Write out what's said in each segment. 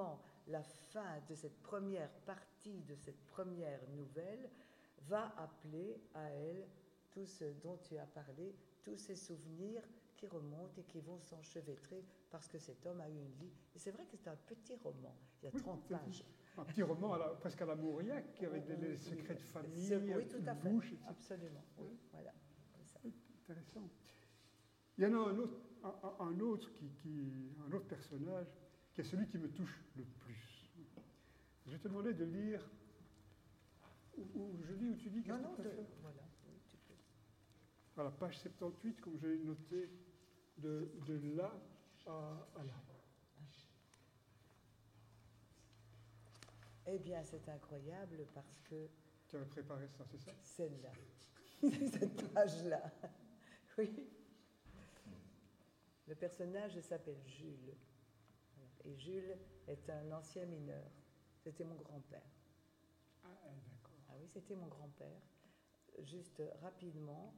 comment la fin de cette première partie, de cette première nouvelle, va appeler à elle tout ce dont tu as parlé, tous ces souvenirs qui remontent et qui vont s'enchevêtrer parce que cet homme a eu une vie. Et c'est vrai que c'est un petit roman, il y a 30 pages. Un petit roman presque à la Mauriac, avec des secrets de famille, oui, tout à fait, bouche, absolument. Oui, voilà, c'est ça. Intéressant. Il y en a un autre personnage qui est celui qui me touche le plus. Je vais te demander de lire, ou je lis ou tu dis, qu'est-ce que tu préfères ? Voilà, oui, tu peux. À la page 78, comme j'ai noté, de là à là. Eh bien, c'est incroyable parce que... Tu avais préparé ça, c'est ça ? Celle-là, c'est cette page-là. Oui. Le personnage s'appelle Jules. Et Jules est un ancien mineur. C'était mon grand-père. Ah, d'accord. Ah oui, c'était mon grand-père. Juste rapidement,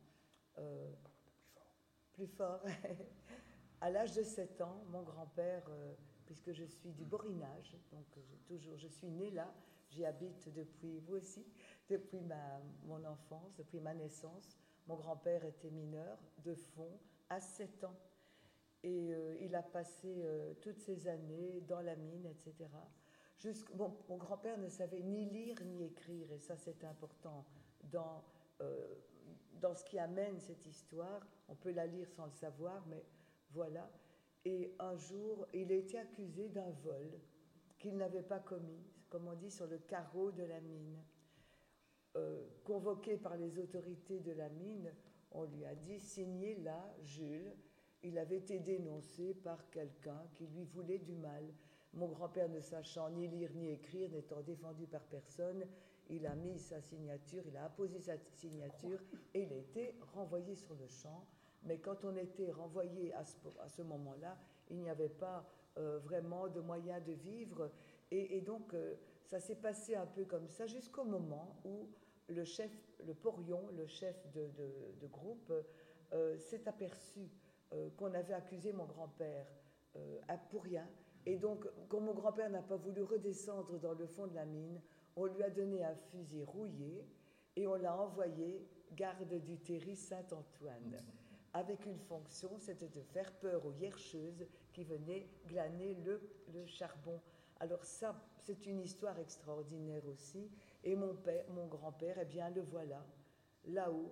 plus fort. À l'âge de 7 ans, mon grand-père, puisque je suis du Borinage, donc je suis née là, j'y habite depuis, vous aussi, depuis mon enfance, depuis ma naissance. Mon grand-père était mineur de fond à 7 ans. Et il a passé toutes ces années dans la mine, etc. Mon grand-père ne savait ni lire ni écrire, et ça c'est important dans ce qui amène cette histoire. On peut la lire sans le savoir, mais voilà. Et un jour, il a été accusé d'un vol qu'il n'avait pas commis, comme on dit, sur le carreau de la mine. Convoqué par les autorités de la mine, on lui a dit « Signez là, Jules ». Il avait été dénoncé par quelqu'un qui lui voulait du mal. Mon grand-père, ne sachant ni lire ni écrire, n'étant défendu par personne, il a mis sa signature, il a apposé sa signature et il a été renvoyé sur le champ. Mais quand on était renvoyé à ce moment-là, il n'y avait pas vraiment de moyen de vivre. Et donc, ça s'est passé un peu comme ça jusqu'au moment où le porion, le chef de groupe, s'est aperçu qu'on avait accusé mon grand-père pour rien. Et donc, comme mon grand-père n'a pas voulu redescendre dans le fond de la mine, on lui a donné un fusil rouillé et on l'a envoyé garde du terri Saint-Antoine, avec une fonction, c'était de faire peur aux hiercheuses qui venaient glaner le charbon. Alors ça, c'est une histoire extraordinaire aussi. Et mon grand-père, eh bien, le voilà, là-haut,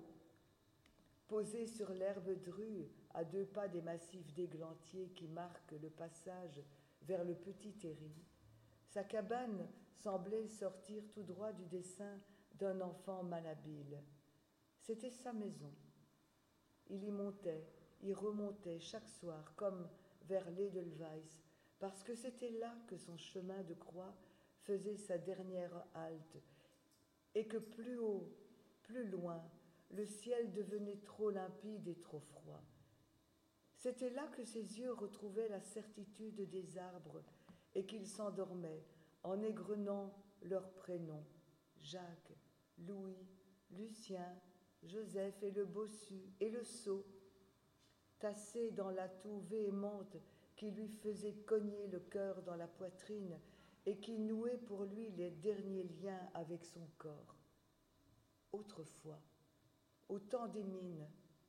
posé sur l'herbe drue, à 2 pas des massifs d'églantiers qui marquent le passage vers le petit terri. Sa cabane semblait sortir tout droit du dessin d'un enfant malhabile. C'était sa maison. Il y montait, y remontait chaque soir, comme vers l'Edelweiss, parce que c'était là que son chemin de croix faisait sa dernière halte, et que plus haut, plus loin, le ciel devenait trop limpide et trop froid. C'était là que ses yeux retrouvaient la certitude des arbres et qu'il s'endormait en égrenant leurs prénoms, Jacques, Louis, Lucien, Joseph et le bossu et le sot, tassé dans la toux véhémente qui lui faisait cogner le cœur dans la poitrine et qui nouait pour lui les derniers liens avec son corps. Autrefois, au temps des mines,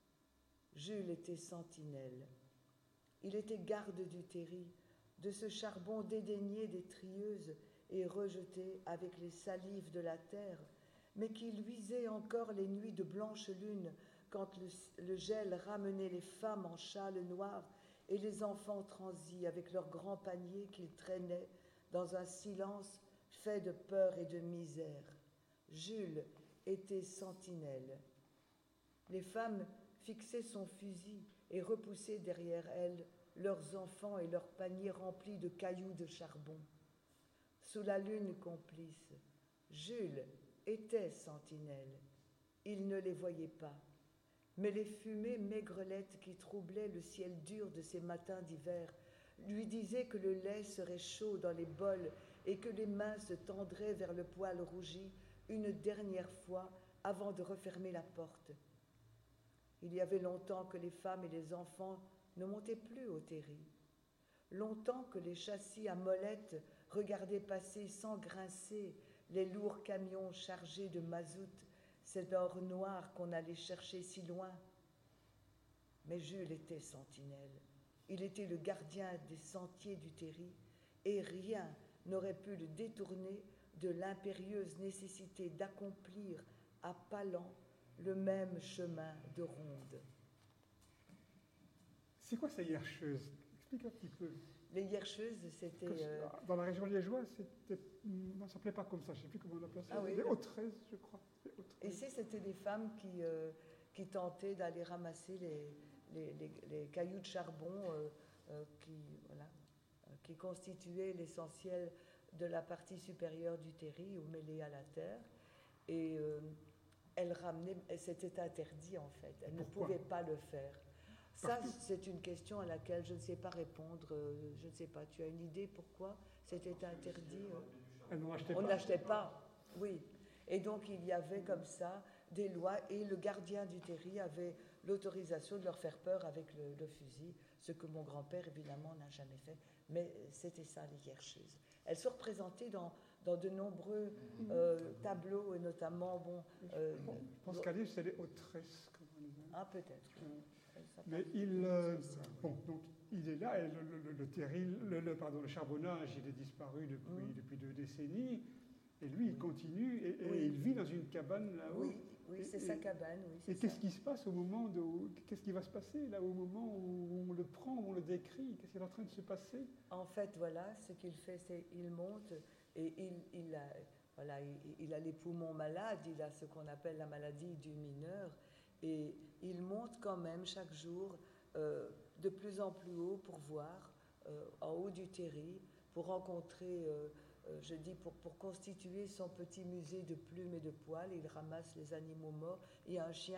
Jules était sentinelle. Il était garde du terri, de ce charbon dédaigné des trieuses et rejeté avec les salives de la terre, mais qui luisait encore les nuits de blanche lune quand le gel ramenait les femmes en châle noir et les enfants transis avec leurs grands paniers qu'ils traînaient dans un silence fait de peur et de misère. Jules était sentinelle. Les femmes fixaient son fusil et repoussaient derrière elles leurs enfants et leurs paniers remplis de cailloux de charbon. Sous la lune complice, Jules était sentinelle. Il ne les voyait pas, mais les fumées maigrelettes qui troublaient le ciel dur de ces matins d'hiver lui disaient que le lait serait chaud dans les bols et que les mains se tendraient vers le poêle rougi une dernière fois avant de refermer la porte. Il y avait longtemps que les femmes et les enfants ne montaient plus au terri. Longtemps que les châssis à molettes regarder passer sans grincer les lourds camions chargés de mazout, cet or noir qu'on allait chercher si loin. Mais Jules était sentinelle. Il était le gardien des sentiers du Terry, et rien n'aurait pu le détourner de l'impérieuse nécessité d'accomplir à pas lents le même chemin de ronde. C'est quoi ces Hiercheuses? Explique un petit peu. Les Hiercheuses, c'était... Dans la région liégeoise, ça ne s'appelait pas comme ça, je ne sais plus comment on appelait ça. Les Hauts-Traises, je crois. Ici, c'était des femmes qui tentaient d'aller ramasser les cailloux de charbon qui constituaient l'essentiel de la partie supérieure du terri ou mêlée à la terre. Et elles ramenaient... C'était interdit, en fait. Elles ne pouvaient pas le faire. Ça, c'est une question à laquelle je ne sais pas répondre. Je ne sais pas. Tu as une idée pourquoi c'était interdit? On n'achetait pas. Oui. Et donc, il y avait comme ça des lois. Et le gardien du terri avait l'autorisation de leur faire peur avec le fusil, ce que mon grand-père, évidemment, n'a jamais fait. Mais c'était ça, les Hiercheuses. Elles sont représentées dans de nombreux tableaux, et notamment... je pense qu'à Liège, c'est les Hauts-Tresses. Ah, peut-être. Mais donc il est là, et le charbonnage, il est disparu depuis 2 décennies, et lui, il continue, et il vit dans une cabane là-haut. Oui, c'est sa cabane, oui. Et qu'est-ce qui se passe qu'est-ce qui va se passer là, au moment où on le prend, où on le décrit? Qu'est-ce qui est en train de se passer? En fait, voilà, ce qu'il fait, c'est qu'il monte, et il a les poumons malades, il a ce qu'on appelle la maladie du mineur, et il monte quand même chaque jour de plus en plus haut pour voir, en haut du terri, pour rencontrer, pour constituer son petit musée de plumes et de poils. Il ramasse les animaux morts. Il y a un chien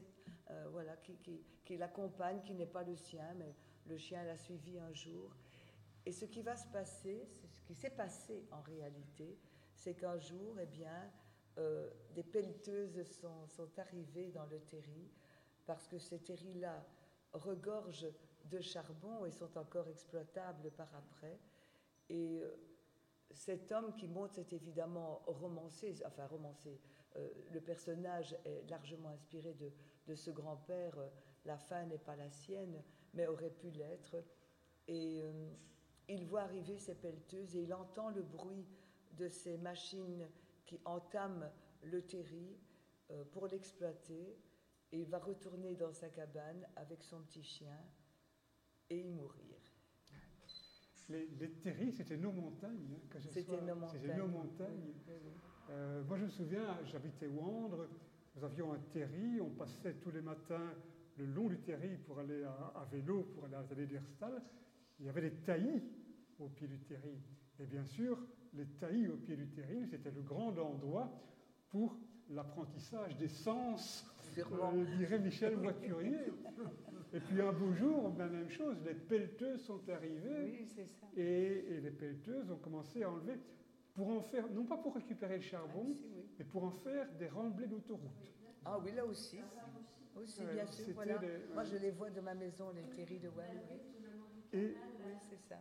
qui l'accompagne, qui n'est pas le sien, mais le chien l'a suivi un jour. Et ce qui va se passer, ce qui s'est passé en réalité, c'est qu'un jour, des pelleteuses sont arrivées dans le terri, parce que ces terris-là regorgent de charbon et sont encore exploitables par après. Et cet homme qui monte, c'est évidemment romancé. Le personnage est largement inspiré de ce grand-père. La fin n'est pas la sienne, mais aurait pu l'être. Et il voit arriver ces pelleteuses et il entend le bruit de ces machines qui entament le terri pour l'exploiter, et il va retourner dans sa cabane avec son petit chien et y mourir. Les terris, c'était nos montagnes. C'était nos montagnes. Oui. Moi, je me souviens, j'habitais Wandre, nous avions un terri, on passait tous les matins le long du terri pour aller à vélo, pour aller à l'atelier d'Herstal. Il y avait des taillis au pied du terri. Et bien sûr, les taillis au pied du terri, c'était le grand endroit pour l'apprentissage des sens, dirait Michel Voiturier. Et puis un beau jour, la même chose, les pelleteuses sont arrivées. Oui, c'est ça. Et les pelleteuses ont commencé à enlever, pour en faire, non pas pour récupérer le charbon, mais pour en faire des remblais d'autoroute. Ah oui, là aussi. Aussi, bien sûr. Voilà. Moi, je les vois de ma maison, les terris de Well. Oui, c'est ça.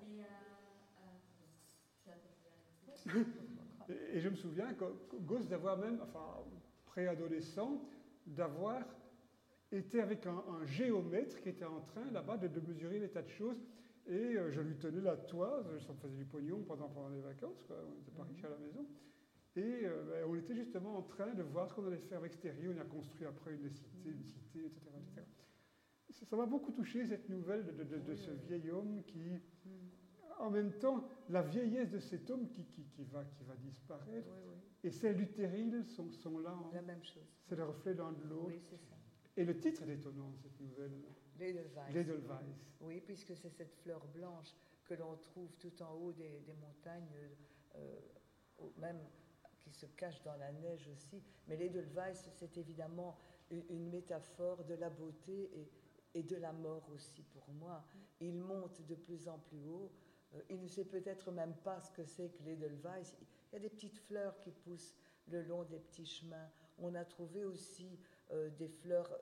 Et je me souviens, gosse, d'avoir même, préadolescent, d'avoir été avec un géomètre qui était en train, là-bas, de mesurer les tas de choses. Et je lui tenais la toise, ça me faisait du pognon pendant les vacances, quoi. On n'était pas riches à la maison. Et on était justement en train de voir ce qu'on allait faire avec ce terri. On a construit après une cité, etc. Ça m'a beaucoup touché, cette nouvelle de ce vieil homme qui... En même temps, la vieillesse de cet homme qui va disparaître, et celle du terril sont là. La même chose. C'est le reflet l'un de l'autre. Oui, c'est ça. Et le titre est étonnant de cette nouvelle. L'Edelweiss. Oui, puisque c'est cette fleur blanche que l'on trouve tout en haut des montagnes, même qui se cache dans la neige aussi. Mais l'Edelweiss, c'est évidemment une métaphore de la beauté et de la mort aussi pour moi. Il monte de plus en plus haut. Il ne sait peut-être même pas ce que c'est que l'Edelweiss. Il y a des petites fleurs qui poussent le long des petits chemins. On a trouvé aussi des fleurs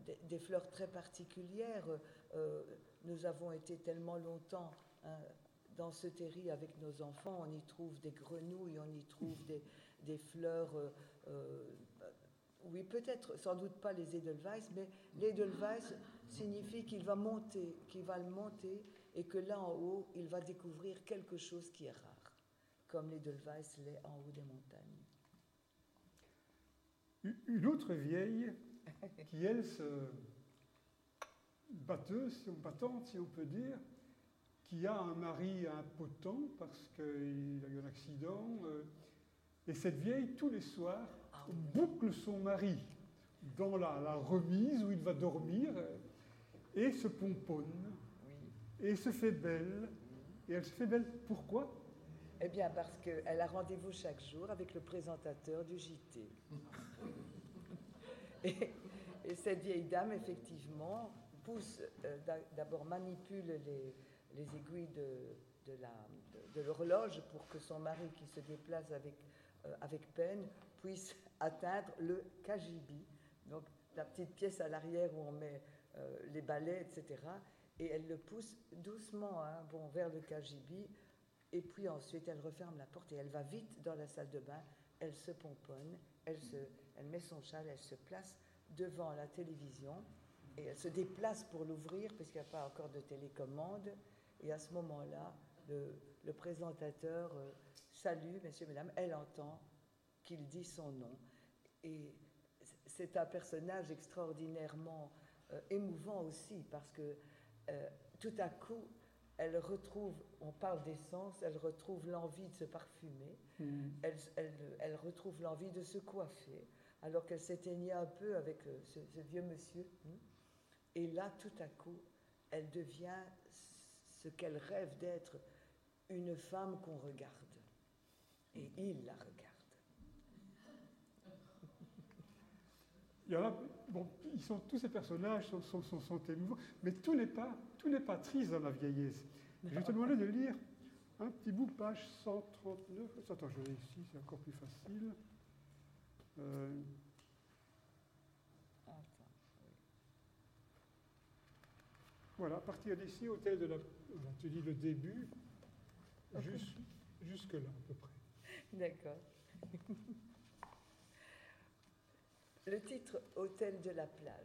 très particulières. Nous avons été tellement longtemps dans ce terri avec nos enfants, on y trouve des grenouilles, on y trouve des fleurs, oui, peut-être, sans doute pas les Edelweiss, mais l'Edelweiss signifie qu'il va le monter, et que là en haut, il va découvrir quelque chose qui est rare, comme l'Edelweiss l'est en haut des montagnes. Une autre vieille, qui elle battante, si on peut dire, qui a un mari impotent parce qu'il a eu un accident. Et cette vieille, tous les soirs, boucle son mari dans la remise où il va dormir et se pomponne et se fait belle. Et elle se fait belle pourquoi? Eh bien, parce qu'elle a rendez-vous chaque jour avec le présentateur du JT. Et cette vieille dame, effectivement, d'abord manipule les aiguilles de l'horloge pour que son mari, qui se déplace avec peine, puisse atteindre le cagibi, donc la petite pièce à l'arrière où on met les balais, etc. Et elle le pousse doucement vers le cagibi, et puis ensuite elle referme la porte et elle va vite dans la salle de bain, elle se pomponne, elle met son châle, elle se place devant la télévision et elle se déplace pour l'ouvrir parce qu'il n'y a pas encore de télécommande. Et à ce moment-là, le présentateur salue, messieurs, mesdames, elle entend qu'il dit son nom. Et c'est un personnage extraordinairement émouvant aussi, parce que tout à coup, elle retrouve, on parle d'essence, elle retrouve l'envie de se parfumer, elle retrouve l'envie de se coiffer, alors qu'elle s'éteignait un peu avec ce vieux monsieur. Et là, tout à coup, elle devient ce qu'elle rêve d'être, une femme qu'on regarde. Et il la regarde. Il y en a, bon, tous ces personnages sont émouvants, mais tout n'est pas triste dans la vieillesse. Je vais te demander de lire un petit bout, page 139. Attends, je l'ai ici, c'est encore plus facile. Voilà, à partir d'ici, hôtel de la... Voilà, tu dis le début, jusque là à peu près. D'accord. Le titre « Hôtel de la plage ».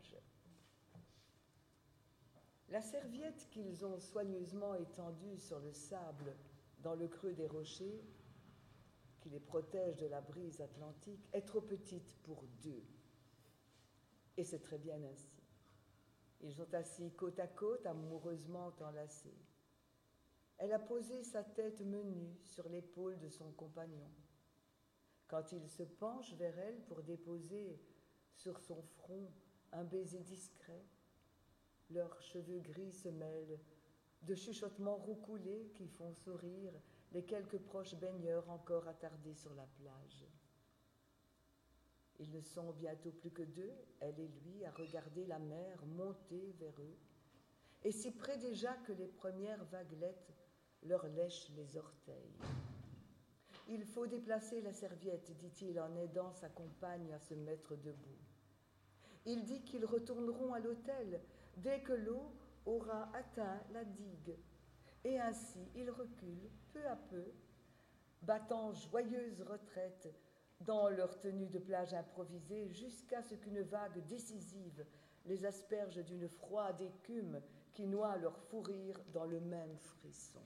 La serviette qu'ils ont soigneusement étendue sur le sable dans le creux des rochers, qui les protège de la brise atlantique, est trop petite pour deux. Et c'est très bien ainsi. Ils sont assis côte à côte, amoureusement enlacés. Elle a posé sa tête menue sur l'épaule de son compagnon. Quand il se penche vers elle pour déposer sur son front un baiser discret, leurs cheveux gris se mêlent de chuchotements roucoulés qui font sourire les quelques proches baigneurs encore attardés sur la plage. Ils ne sont bientôt plus que deux, elle et lui, à regarder la mer monter vers eux, et si près déjà que les premières vaguelettes leur lèchent les orteils. Il faut déplacer la serviette, dit-il en aidant sa compagne à se mettre debout. Il dit qu'ils retourneront à l'hôtel dès que l'eau aura atteint la digue. Et ainsi, ils reculent peu à peu, battant joyeuse retraite dans leur tenue de plage improvisée, jusqu'à ce qu'une vague décisive les asperge d'une froide écume qui noie leur fou rire dans le même frisson.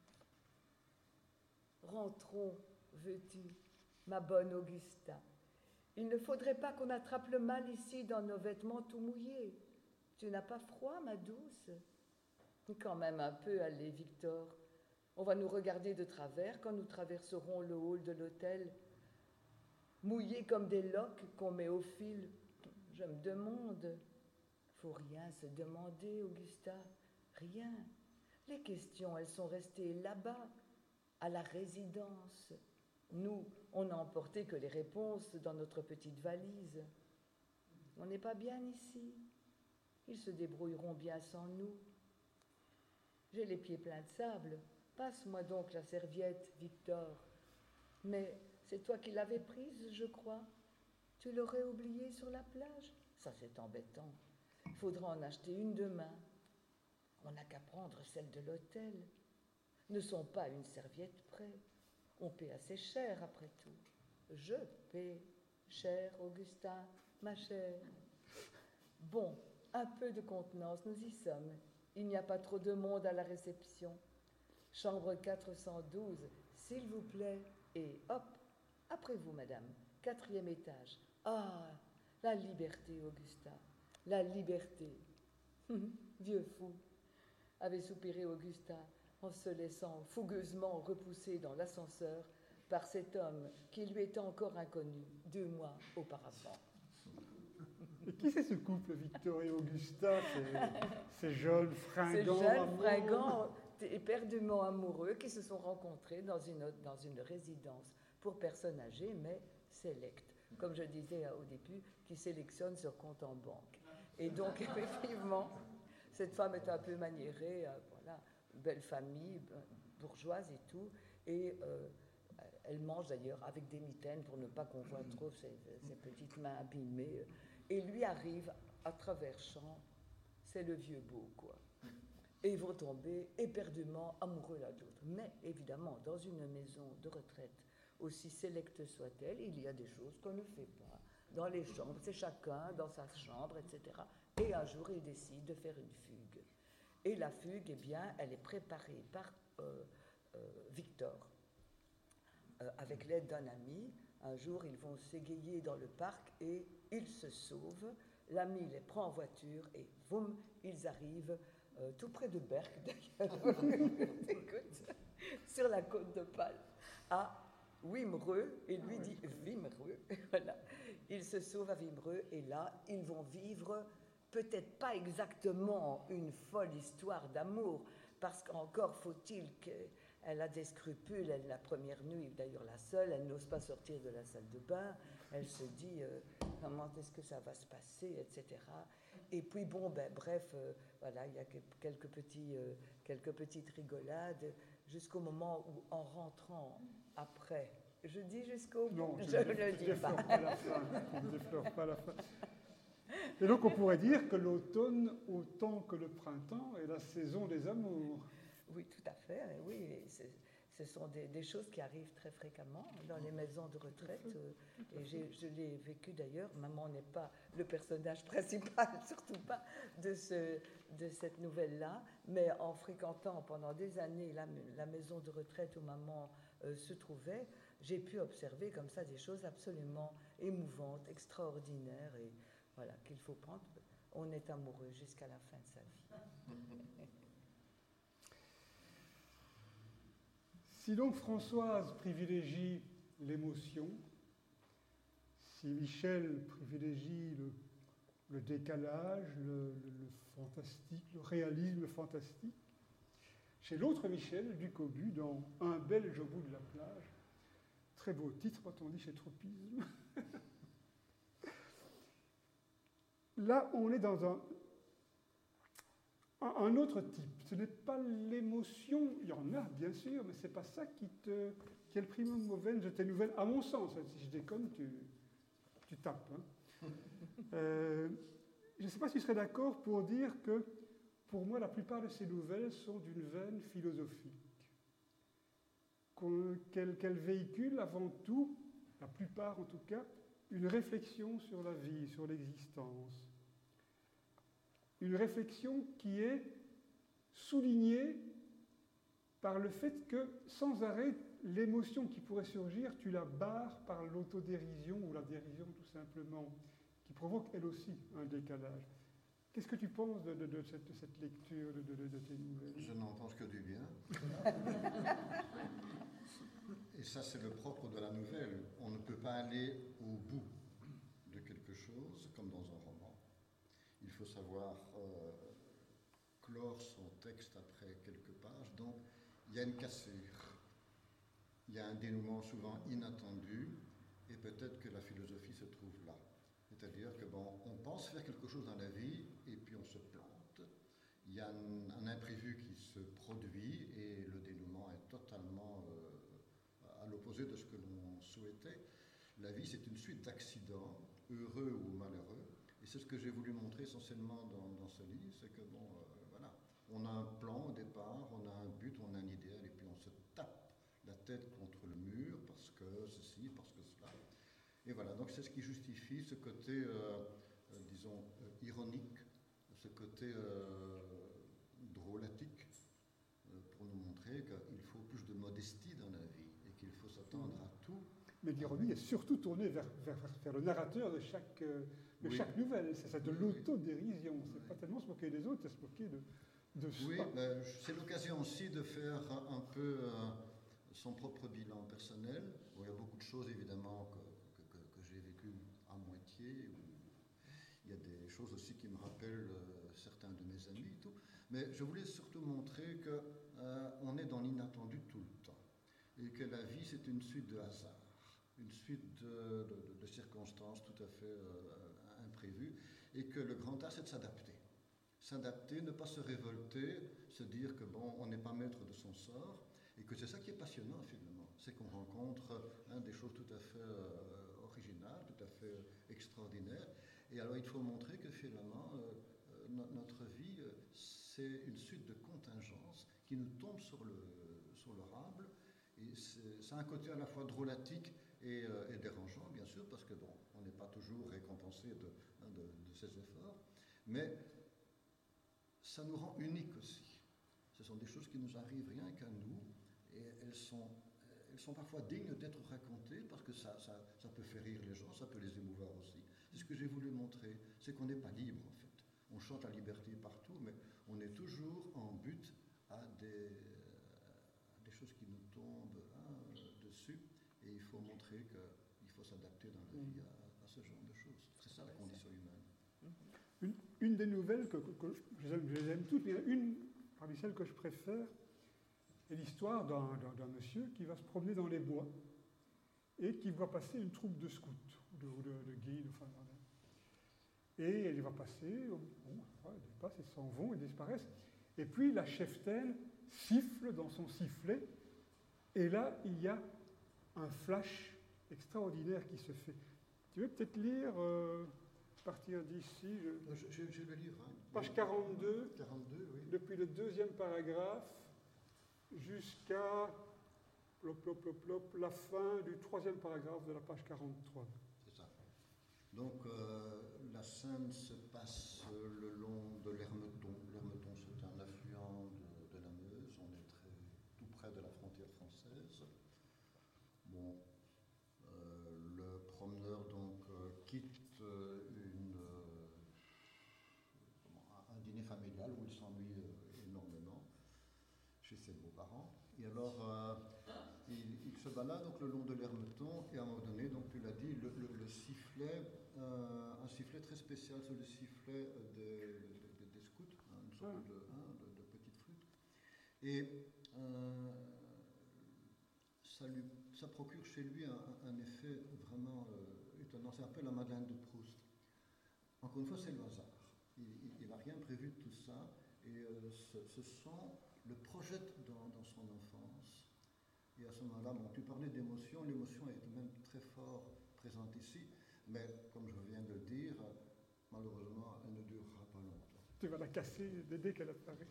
Rentrons, veux-tu, ma bonne Augusta. Il ne faudrait pas qu'on attrape le mal ici dans nos vêtements tout mouillés. Tu n'as pas froid, ma douce? Quand même un peu, allez, Victor. On va nous regarder de travers quand nous traverserons le hall de l'hôtel, mouillés comme des loques qu'on met au fil. Je me demande. Faut rien se demander, Augusta, rien. Les questions, elles sont restées là-bas, à la résidence. Nous, on n'a emporté que les réponses dans notre petite valise. On n'est pas bien ici. Ils se débrouilleront bien sans nous. J'ai les pieds pleins de sable. Passe-moi donc la serviette, Victor. Mais c'est toi qui l'avais prise, je crois. Tu l'aurais oubliée sur la plage? Ça, c'est embêtant. Il faudra en acheter une demain. On n'a qu'à prendre celle de l'hôtel. ne sont pas une serviette près. On paie assez cher après tout. Je paie cher, Augustin, ma chère. Bon, un peu de contenance, nous y sommes. Il n'y a pas trop de monde à la réception. Chambre 412, s'il vous plaît. Et hop, après vous, madame. 4e étage. Ah, la liberté, Augustin. La liberté. Vieux fou, avait soupiré Augustin en se laissant fougueusement repousser dans l'ascenseur par cet homme qui lui était encore inconnu 2 mois auparavant. Et qui c'est ce couple, Victor et Augustin, ces jeunes fringants? Ces jeunes fringants éperdument amoureux qui se sont rencontrés dans une résidence pour personnes âgées, mais sélectes, comme je disais au début, qui sélectionnent sur compte en banque. Et donc, effectivement, cette femme est un peu maniérée, voilà, belle famille, bourgeoise et tout, et elle mange d'ailleurs avec des mitaines pour ne pas qu'on voit trop ses petites mains abîmées. Et lui arrive à travers champs, c'est le vieux beau, quoi. Et ils vont tomber éperdument amoureux l'un de l'autre. Mais évidemment, dans une maison de retraite, aussi sélecte soit-elle, il y a des choses qu'on ne fait pas. Dans les chambres, c'est chacun dans sa chambre, etc. Et un jour, il décide de faire une fugue. Et la fugue, eh bien, elle est préparée par Victor, avec l'aide d'un ami. Un jour, ils vont s'égayer dans le parc et ils se sauvent. L'ami les prend en voiture et boum, ils arrivent tout près de Berck, d'ailleurs, écoute, sur la côte de Pâle, à Wimereux, et lui dit Wimereux, voilà. Ils se sauvent à Wimereux et là, ils vont vivre peut-être pas exactement une folle histoire d'amour, parce qu'encore faut-il qu'elle a des scrupules, elle, la première nuit, d'ailleurs la seule, elle n'ose pas sortir de la salle de bain, elle se dit comment est-ce que ça va se passer, etc. Et puis bon, ben, bref, voilà, il y a quelques petites rigolades, jusqu'au moment où, en rentrant après, je dis jusqu'au bout, non, je ne le dis pas. Je ne déflore pas la fin. Et donc on pourrait dire que l'automne, autant que le printemps, est la saison des amours. Oui, tout à fait. Oui, ce sont des choses qui arrivent très fréquemment dans les maisons de retraite. Et je l'ai vécu d'ailleurs. Maman n'est pas le personnage principal, surtout pas de cette nouvelle-là. Mais en fréquentant pendant des années la maison de retraite où maman se trouvait, j'ai pu observer comme ça des choses absolument émouvantes, extraordinaires. Et voilà, qu'il faut prendre. On est amoureux jusqu'à la fin de sa vie. Si donc Françoise privilégie l'émotion, si Michel privilégie le décalage, le fantastique, le réalisme fantastique, chez l'autre Michel, Ducobu, dans Un Belge au bout de la plage, très beau titre, quand on dit chez Tropisme, là on est dans un autre type. Ce n'est pas l'émotion, il y en a bien sûr, mais ce n'est pas ça qui est le primum movens de tes nouvelles, à mon sens. Si je déconne, tu tapes. Hein. Je ne sais pas si tu serais d'accord pour dire que, pour moi, la plupart de ces nouvelles sont d'une veine philosophique. Qu'elles véhiculent avant tout, la plupart en tout cas, une réflexion sur la vie, sur l'existence. Une réflexion qui est soulignée par le fait que, sans arrêt, l'émotion qui pourrait surgir, tu la barres par l'autodérision ou la dérision tout simplement, qui provoque elle aussi un décalage. Qu'est-ce que tu penses de cette lecture de tes nouvelles? Je n'en pense que du bien. Et ça, c'est le propre de la nouvelle. On ne peut pas aller au bout de quelque chose, comme dans un roman. Il faut savoir clore son texte après quelques pages. Donc, il y a une cassure. Il y a un dénouement souvent inattendu, et peut-être que la philosophie se trouve là. C'est-à-dire que, bon, on pense faire quelque chose dans la vie, et puis on se plante. Il y a un imprévu qui se produit, et le dénouement est totalement à l'opposé de ce que l'on souhaitait. La vie, c'est une suite d'accidents, heureux ou malheureux. Et c'est ce que j'ai voulu montrer essentiellement dans ce livre, c'est que, bon, voilà, On a un plan au départ, on a un but, on a un idéal, et puis on se tape la tête contre le mur parce que ceci, parce que cela. Et voilà, donc c'est ce qui justifie ce côté, disons, ironique, ce côté drôlatique, pour nous montrer qu'il faut plus de modestie dans la vie et qu'il faut s'attendre à tout. Mais l'ironie est surtout tournée vers le narrateur de chaque nouvelle. C'est de l'autodérision. C'est pas tellement se moquer des autres, c'est se moquer de soi. Oui, c'est l'occasion aussi de faire un peu son propre bilan personnel. Bon, il y a beaucoup de choses évidemment que j'ai vécues à moitié. Il y a des choses aussi qui me rappellent certains de mes amis et tout. Mais je voulais surtout montrer qu'on est dans l'inattendu tout le temps. Et que la vie, c'est une suite de hasards, une suite de circonstances tout à fait imprévues. Et que le grand art, c'est de s'adapter. S'adapter, ne pas se révolter, se dire que bon, on n'est pas maître de son sort. Et que c'est ça qui est passionnant finalement. C'est qu'on rencontre des choses tout à fait originales, tout à fait extraordinaires. Et alors il faut montrer que finalement, notre vie, c'est une suite de contingences qui nous tombent sur le rable. Et c'est un côté à la fois drôlatique et dérangeant, bien sûr, parce que bon, on n'est pas toujours récompensé de ses efforts. Mais ça nous rend uniques aussi. Ce sont des choses qui nous arrivent rien qu'à nous. Et elles sont parfois dignes d'être racontées parce que ça peut faire rire les gens, ça peut les émouvoir aussi. C'est ce que j'ai voulu montrer, c'est qu'on n'est pas libre en fait. On chante la liberté partout, mais on est toujours en but à des choses qui nous tombent dessus. Et il faut montrer qu'il faut s'adapter dans la vie à ce genre de choses. C'est ça la condition humaine. Une des nouvelles que je les aime toutes, mais une parmi celles que je préfère, c'est l'histoire d'un monsieur qui va se promener dans les bois et qui voit passer une troupe de scouts, ou de guides, enfin, et il va passer, ils passent, ils s'en vont, ils disparaissent, et puis la cheftaine siffle dans son sifflet, et là, il y a un flash extraordinaire qui se fait. Tu veux peut-être lire, partir d'ici, j'ai le livre. Hein. Page 42, 42, oui. Depuis le deuxième paragraphe, jusqu'à la fin du troisième paragraphe de la page 43. C'est ça. Donc, la scène se passe le long de l'Hermeton. L'Hermeton, c'est un affluent de la Meuse. On est tout près de la frontière française. Bon, le promeneur, donc, quitte un dîner familial où il s'ennuie énormément chez ses beaux-parents. Et alors, il se balade donc le long de l'Hermeton, et à un moment donné, donc tu l'as dit, le sifflet, un sifflet très spécial, c'est le sifflet des scouts, une sorte de petite flûte. Et ça procure chez lui un effet vraiment étonnant. C'est un peu la Madeleine de Proust. Encore une fois, c'est le hasard. Il n'a rien prévu de tout ça, et ce son le projette dans son enfance. Et à ce moment-là, bon, tu parlais d'émotion, l'émotion est même très fort présente ici, mais comme je viens de le dire, malheureusement, elle ne durera pas longtemps. Tu vas la casser dès qu'elle apparaît.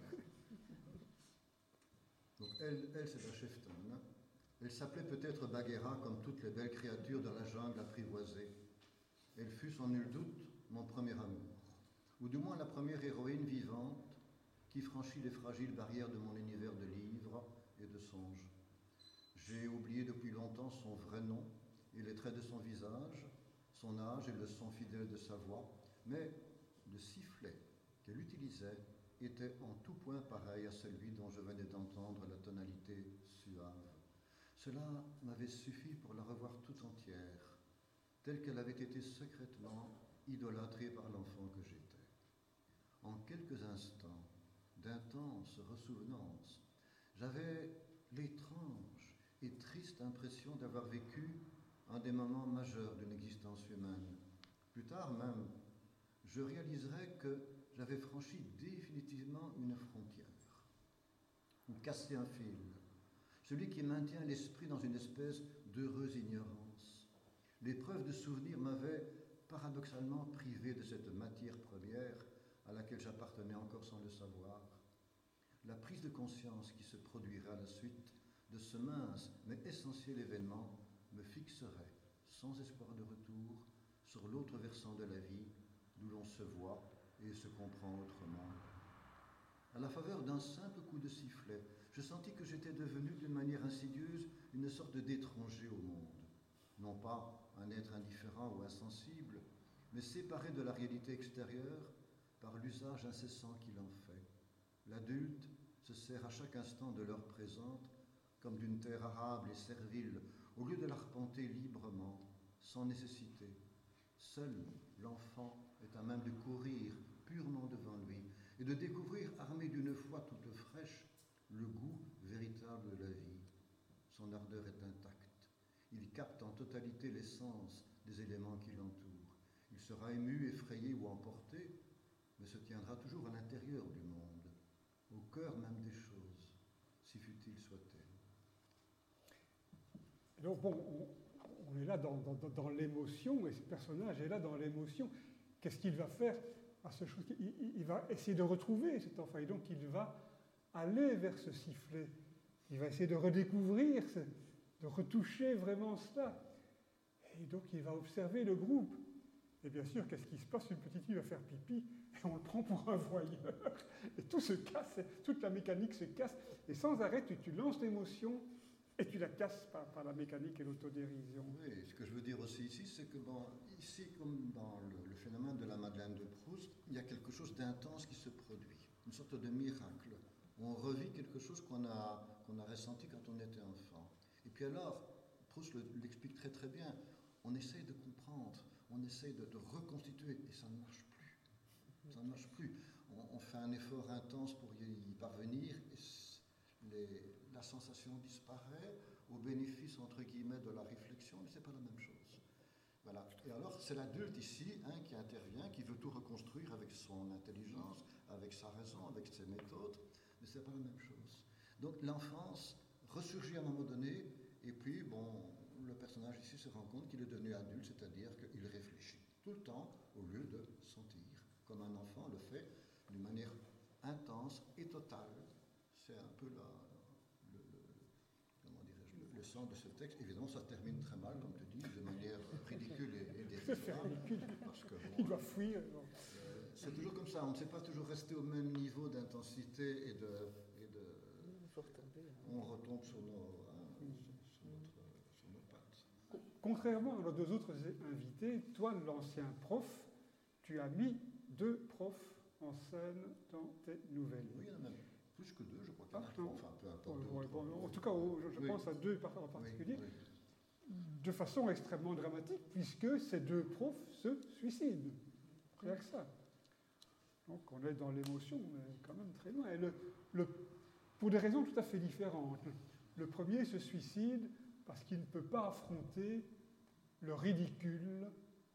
Donc elle c'est la cheftaine. Elle s'appelait peut-être Bagheera comme toutes les belles créatures de la jungle apprivoisée. Elle fut sans nul doute mon premier amour, ou du moins la première héroïne vivante qui franchit les fragiles barrières de mon univers de livres et de songes. J'ai oublié depuis longtemps son vrai nom et les traits de son visage, son âge et le son fidèle de sa voix, mais le sifflet qu'elle utilisait était en tout point pareil à celui dont je venais d'entendre la tonalité suave. Cela m'avait suffi pour la revoir tout entière, telle qu'elle avait été secrètement idolâtrée par l'enfant que j'étais. En quelques instants d'intense ressouvenance, j'avais l'étrange et triste impression d'avoir vécu un des moments majeurs d'une existence humaine. Plus tard même, je réaliserai que j'avais franchi définitivement une frontière, ou cassé un fil, celui qui maintient l'esprit dans une espèce d'heureuse ignorance. L'épreuve de souvenir m'avait paradoxalement privé de cette matière première à laquelle j'appartenais encore sans le savoir. la prise de conscience qui se produira à la suite de ce mince mais essentiel événement me fixerait, sans espoir de retour, sur l'autre versant de la vie, d'où l'on se voit et se comprend autrement. À la faveur d'un simple coup de sifflet, je sentis que j'étais devenu d'une manière insidieuse une sorte d'étranger au monde. Non pas un être indifférent ou insensible, mais séparé de la réalité extérieure par l'usage incessant qu'il en fait. L'adulte se sert à chaque instant de l'heure présente comme d'une terre arable et servile, au lieu de l'arpenter librement, sans nécessité. Seul l'enfant est à même de courir purement devant lui et de découvrir, armé d'une foi toute fraîche, le goût véritable de la vie. Son ardeur est intacte. Il capte en totalité l'essence des éléments qui l'entourent. Il sera ému, effrayé ou emporté, mais se tiendra toujours à l'intérieur du monde, au cœur même des choses, si futiles soient-elles. Donc bon, on est là dans l'émotion, et ce personnage est là dans l'émotion. Qu'est-ce qu'il va faire à ce chose? Il va essayer de retrouver cet enfant, et donc il va aller vers ce sifflet. Il va essayer de redécouvrir, de retoucher vraiment cela. Et donc il va observer le groupe. Et bien sûr, qu'est-ce qui se passe? Une petite fille va faire pipi, et on le prend pour un voyeur. Et tout se casse, toute la mécanique se casse. Et sans arrêt, tu lances l'émotion, et tu la casses par la mécanique et l'autodérision. Oui, ce que je veux dire aussi ici, c'est que ici, comme dans le phénomène de la Madeleine de Proust, il y a quelque chose d'intense qui se produit, une sorte de miracle. On revit quelque chose qu'on a ressenti quand on était enfant. Et puis alors, Proust l'explique très très bien, on essaye de comprendre, on essaye de reconstituer, et ça ne marche plus. Ça ne marche plus. On fait un effort intense pour y parvenir, et la sensation disparaît au bénéfice, entre guillemets, de la réflexion, mais ce n'est pas la même chose. Voilà. Et alors, c'est l'adulte ici qui intervient, qui veut tout reconstruire avec son intelligence, avec sa raison, avec ses méthodes, mais ce n'est pas la même chose. Donc, l'enfance ressurgit à un moment donné, et puis, le personnage ici se rend compte qu'il est devenu adulte, c'est-à-dire qu'il réfléchit tout le temps au lieu de sentir, comme un enfant le fait d'une manière intense et totale. C'est un peu le sens de ce texte. Évidemment, ça termine très mal, comme tu dis, de manière ridicule et dérisoire. Parce que, il doit fuir. C'est toujours comme ça, on ne sait pas toujours rester au même niveau d'intensité et de on retombe sur nos pattes. Contrairement à nos deux autres invités, toi, l'ancien prof, tu as mis 2 profs en scène dans tes nouvelles. Oui, il y en a même plus que 2, je crois qu'il y en a 3, enfin peu importe. En tout cas, je pense à 2 en particulier, de façon extrêmement dramatique, puisque ces 2 profs se suicident. Rien que ça. Donc on est dans l'émotion, mais quand même très loin. Et pour des raisons tout à fait différentes. Le premier se suicide parce qu'il ne peut pas affronter le ridicule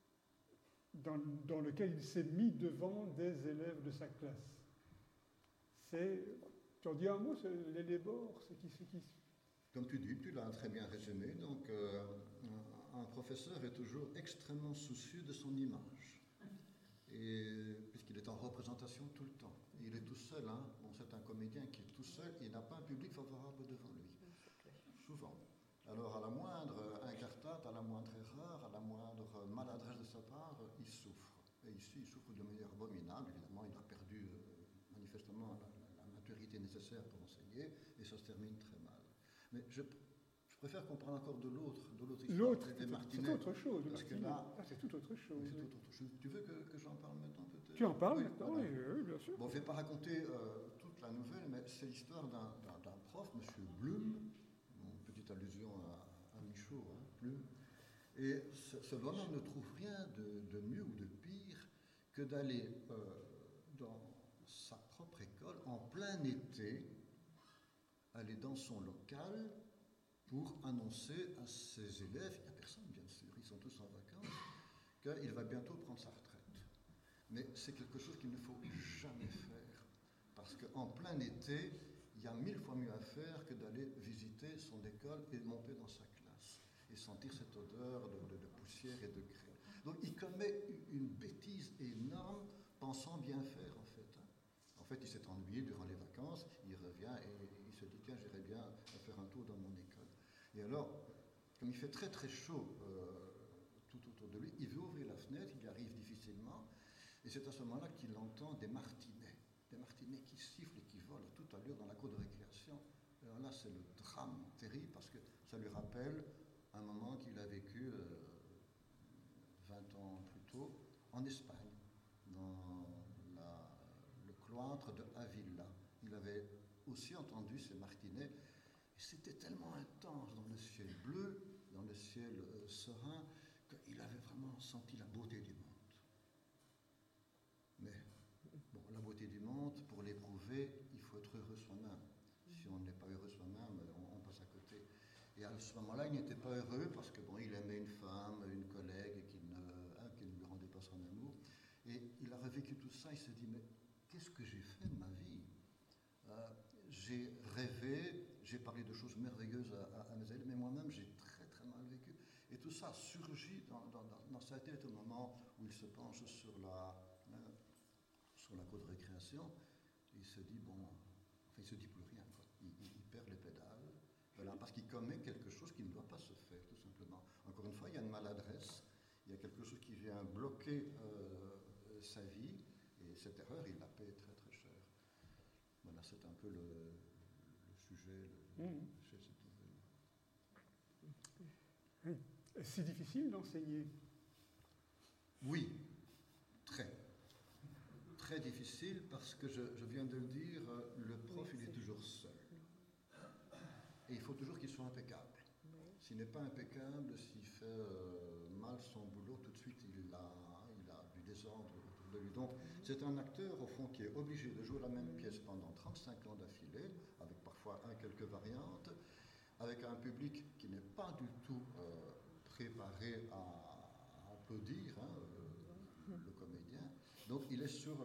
dans lequel il s'est mis devant des élèves de sa classe. Tu en dis un mot, les Lébors, c'est qui? Comme tu dis, tu l'as très bien résumé. Donc, un professeur est toujours extrêmement soucieux de son image, puisqu'il est en représentation tout le temps. Il est tout seul, c'est un comédien qui est tout seul, il n'a pas un public favorable devant lui, souvent. Alors, à la moindre incartade, à la moindre erreur, à la moindre maladresse de sa part, il souffre. Et ici, il souffre de manière abominable. Évidemment, il a perdu manifestement la maturité nécessaire pour enseigner, et ça se termine très mal. Mais je préfère qu'on parle encore de l'autre histoire. L'autre, c'est autre chose. Parce que là, c'est tout autre chose. C'est tout autre chose. Tu veux que j'en parle maintenant peut-être? Tu en parles maintenant, voilà. Oui, bien sûr. Bon, je ne vais pas raconter toute la nouvelle, mais c'est l'histoire d'un prof, M. Blum, petite allusion à Michaud, Blum. Et ce bonhomme ne trouve rien de mieux ou de pire que d'aller dans sa propre école en plein été, aller dans son local pour annoncer à ses élèves, il n'y a personne bien sûr, ils sont tous en vacances, qu'il va bientôt prendre sa retraite. Mais c'est quelque chose qu'il ne faut jamais faire, parce qu'en plein été, il y a 1000 fois mieux à faire que d'aller visiter son école et monter dans sa classe, et sentir cette odeur de poussière et de craie. Donc il commet une bêtise énorme, pensant bien faire en fait. En fait, il s'est ennuyé durant les vacances, il revient et il se dit, tiens, j'irais bien faire un tour dans mon école. Et alors, comme il fait très très chaud tout autour de lui, il veut ouvrir la fenêtre, il y arrive difficilement, et c'est à ce moment-là qu'il entend des martinets qui sifflent et qui volent à toute allure dans la cour de récréation. Alors là, c'est le drame terrible, parce que ça lui rappelle un moment qu'il a vécu 20 ans plus tôt en Espagne, dans le cloître de Avila. Il avait aussi entendu ces martinets, et c'était tellement intense dans le ciel bleu, dans le ciel serein, qu'il avait vraiment senti la beauté du monde. Mais bon, la beauté du monde, pour l'éprouver, il faut être heureux soi-même. Si on n'est pas heureux soi-même, on passe à côté. Et à ce moment-là, il n'était pas heureux parce que bon, il aimait une femme, une collègue qui ne lui rendait pas son amour. Et il a revécu tout ça, il se dit, mais qu'est-ce que j'ai fait de ma vie? J'ai rêvé, j'ai parlé de choses merveilleuses à mes élèves, mais moi-même, j'ai très très mal vécu. Et tout ça surgit dans sa tête au moment où il se penche sur la cour de récréation. Il se dit, bon, enfin, il se dit plus rien, quoi. Il perd les pédales, voilà, parce qu'il commet quelque chose qui ne doit pas se faire, tout simplement. Encore une fois, il y a une maladresse, il y a quelque chose qui vient bloquer sa vie, et cette erreur, il la paie très très cher. Voilà, c'est un peu le sujet chez cette nouvelle. Oui. C'est difficile d'enseigner? Oui, très. Très difficile parce que je viens de le dire, le prof il est toujours seul. Et il faut toujours qu'il soit impeccable. S'il n'est pas impeccable, s'il fait mal son boulot, tout de suite il a du désordre autour de lui. Donc c'est un acteur au fond qui est obligé de jouer la même pièce pendant 35 ans d'affilée, avec parfois quelques variantes, avec un public qui n'est pas du tout préparé à applaudir le comédien. Donc il est sur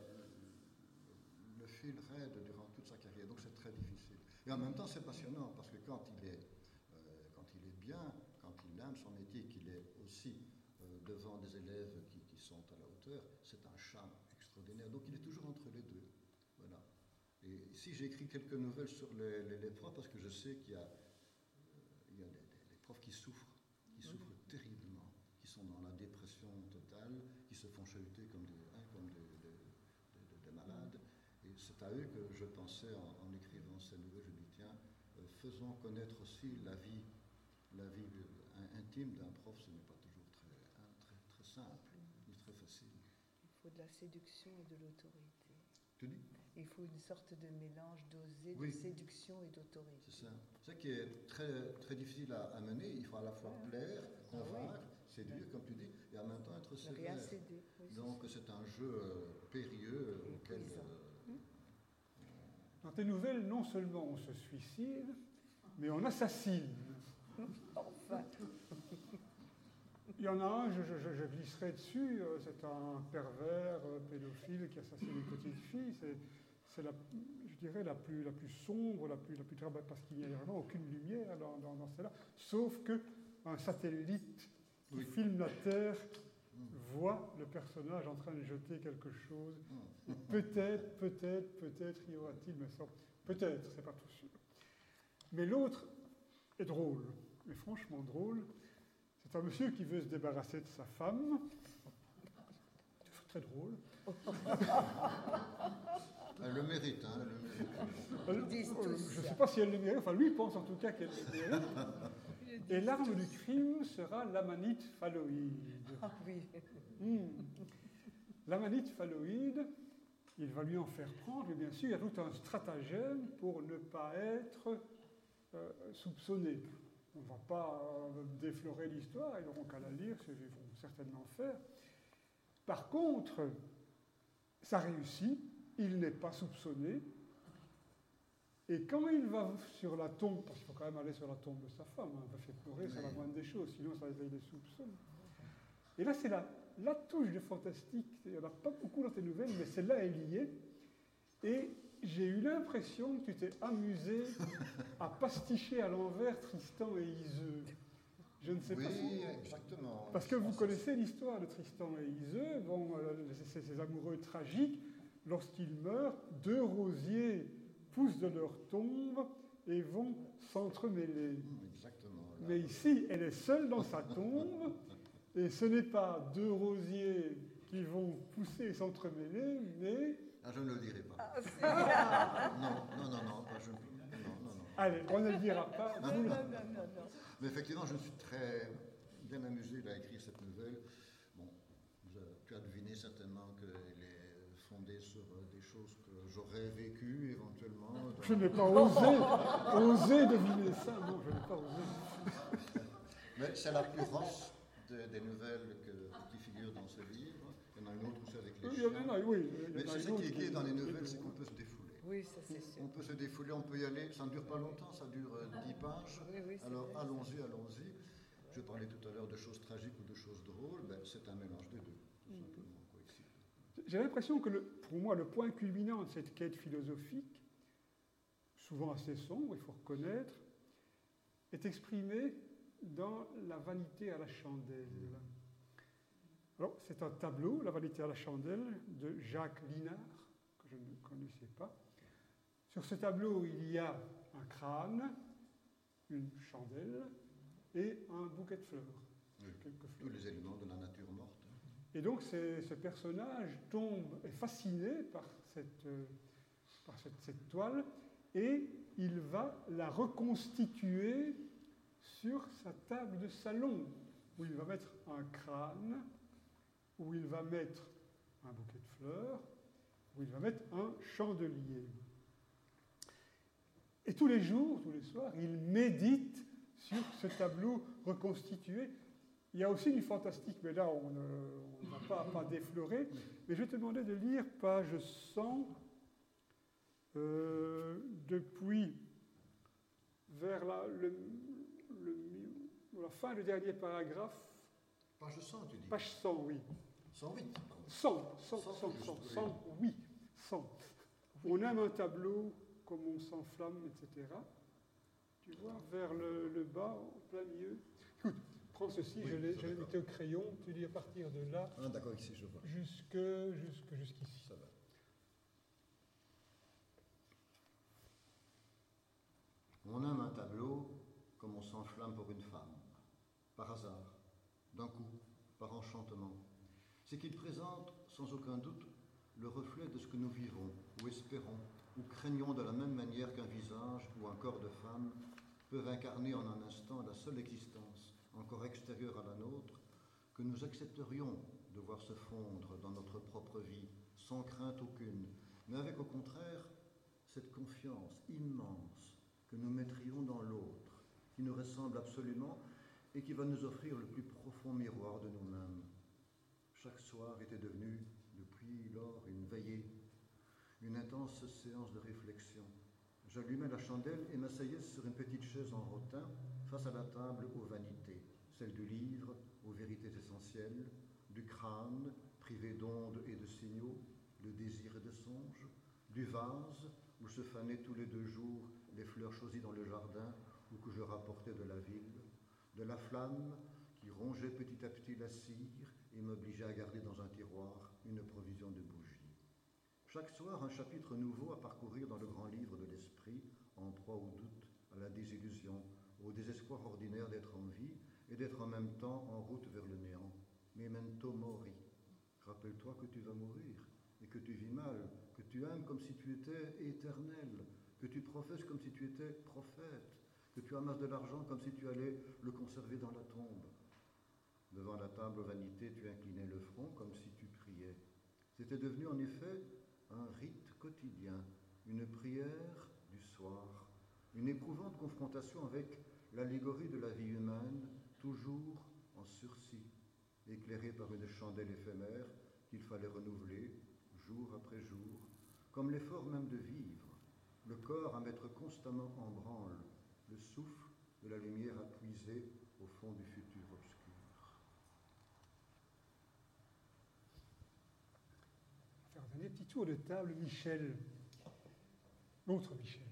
le fil raide durant toute sa carrière, donc c'est très difficile. Et en même temps c'est passionnant, parce que quand il est bien, quand il aime son métier, qu'il est aussi devant des élèves qui sont à la hauteur, c'est un charme extraordinaire. Donc il est toujours entre les deux. Voilà. Et ici j'ai écrit quelques nouvelles sur les profs, parce que je sais qu'il y a des profs qui souffrent terriblement, qui sont dans la dépression totale, qui se font chahuter comme des malades. Et c'est à eux que je pensais en écrivant ces nouvelles. Je dis, tiens, faisons connaître aussi la vie intime d'un prof. Ce n'est pas toujours très simple, ni très facile. Il faut de la séduction et de l'autorité. Tu dis? Il faut une sorte de mélange dosé de séduction et d'autorité. C'est ça. C'est ça qui est très, très difficile à mener. Il faut à la fois plaire, convaincre, séduire, comme tu dis, et en même temps être sévère. Rien céder. Oui, donc c'est un jeu périlleux auquel... Dans tes nouvelles, non seulement on se suicide, mais on assassine. Enfin. Il y en a un, je glisserai dessus, c'est un pervers pédophile qui assassine une petite fille. C'est je dirais la plus sombre, la plus terrible, parce qu'il n'y a vraiment aucune lumière dans celle-là, sauf qu'un satellite qui filme la Terre voit le personnage en train de jeter quelque chose. Peut-être y aura-t-il, mais ça, peut-être, c'est pas tout sûr. Mais l'autre est drôle, mais franchement drôle. C'est un monsieur qui veut se débarrasser de sa femme. C'est très drôle. Elle le mérite, hein, je ne sais pas si elle le mérite, enfin lui pense en tout cas qu'elle le mérite. Et l'arme du crime sera l'amanite phalloïde. Ah oui. L'amanite phalloïde, il va lui en faire prendre, et bien sûr, il y a tout un stratagème pour ne pas être soupçonné. On ne va pas déflorer l'histoire, ils n'auront qu'à la lire, ils vont certainement faire. Par contre, ça réussit, il n'est pas soupçonné, et quand il va sur la tombe, parce qu'il faut quand même aller sur la tombe de sa femme, il va faire pleurer, c'est la moindre des choses, sinon ça éveille les soupçons. Et là, c'est la touche de fantastique, il n'y en a pas beaucoup dans tes nouvelles, mais celle-là est liée, et j'ai eu l'impression que tu t'es amusé à pasticher à l'envers Tristan et Iseux. Je ne sais pas si... Oui, exactement. Parce que vous connaissez l'histoire de Tristan et Iseux, bon, ces amoureux tragiques, lorsqu'ils meurent, 2 rosiers poussent de leur tombe et vont s'entremêler. Exactement. Là. Mais ici, elle est seule dans sa tombe, et ce n'est pas 2 rosiers qui vont pousser et s'entremêler, mais... Ah, je ne le dirai pas. Non. Allez, on ne le dira pas. Non. Mais effectivement, je me suis très bien amusé à écrire cette nouvelle. Bon, tu as deviné certainement qu'elle est fondée sur des choses que j'aurais vécues éventuellement. Je n'ai pas osé deviner ça. Non, je n'ai pas osé. Mais c'est la plus rosse des nouvelles qui figurent dans ce livre. Il y en a une autre aussi avec les chiens. Mais c'est ça qui est dans les nouvelles, c'est qu'on peut se défouler. Oui, ça c'est sûr. On peut se défouler, on peut y aller. Ça ne dure pas longtemps, ça dure 10 pages. Oui, alors vrai, allons-y. Je parlais tout à l'heure de choses tragiques ou de choses drôles. Ben, c'est un mélange des deux, tout simplement. J'ai l'impression que, pour moi, le point culminant de cette quête philosophique, souvent assez sombre, il faut reconnaître, est exprimé dans La vanité à la chandelle. Alors, c'est un tableau, La vanité à la chandelle, de Jacques Linard, que je ne connaissais pas. Sur ce tableau, il y a un crâne, une chandelle et un bouquet de fleurs. Oui, tous les éléments de la nature morte. Et donc, ce personnage est fasciné par cette toile, et il va la reconstituer sur sa table de salon, où il va mettre un crâne, où il va mettre un bouquet de fleurs, où il va mettre un chandelier. Et tous les jours, tous les soirs, il médite sur ce tableau reconstitué. Il y a aussi du fantastique, mais là, on ne va pas déflorer. Mais je vais te demander de lire page 100, depuis vers la fin du dernier paragraphe. Page 100, tu dis. Page 100, oui. 108. 100, oui, 100. On aime un tableau comme on s'enflamme, etc. Tu vois, vers le bas, en plein milieu. Écoute, prends ceci, je l'ai noté au crayon, tu dis à partir de là. Ah, d'accord, ici, je vois. Jusqu'ici. Ça va. On aime un tableau comme on s'enflamme pour une femme, par hasard, d'un coup, par enchantement. C'est qu'il présente, sans aucun doute, le reflet de ce que nous vivons, ou espérons, ou craignons de la même manière qu'un visage ou un corps de femme peuvent incarner en un instant la seule existence, encore extérieure à la nôtre, que nous accepterions de voir se fondre dans notre propre vie, sans crainte aucune, mais avec au contraire cette confiance immense que nous mettrions dans l'autre, qui nous ressemble absolument et qui va nous offrir le plus profond miroir de nous-mêmes. Chaque soir était devenu, depuis lors, une veillée, une intense séance de réflexion. J'allumais la chandelle et m'asseyais sur une petite chaise en rotin, face à la table aux vanités, celle du livre, aux vérités essentielles, du crâne, privé d'ondes et de signaux, de désirs et de songes, du vase, où se fanaient tous les 2 jours les fleurs choisies dans le jardin ou que je rapportais de la ville, de la flamme qui rongeait petit à petit la cire et m'obligeait à garder dans un tiroir une provision de bougies. Chaque soir, un chapitre nouveau à parcourir dans le grand livre de l'esprit, en proie au doute, à la désillusion, au désespoir ordinaire d'être en vie et d'être en même temps en route vers le néant. Memento mori. Rappelle-toi que tu vas mourir et que tu vis mal, que tu aimes comme si tu étais éternel, que tu professes comme si tu étais prophète, que tu amasses de l'argent comme si tu allais le conserver dans la tombe. Devant la table aux vanités, tu inclinais le front comme si tu priais. C'était devenu en effet un rite quotidien, une prière du soir, une éprouvante confrontation avec l'allégorie de la vie humaine, toujours en sursis, éclairée par une chandelle éphémère qu'il fallait renouveler jour après jour, comme l'effort même de vivre, le corps à mettre constamment en branle, le souffle de la lumière à puiser au fond du futur obscur. Faire un petit tour de table, Michel, l'autre Michel.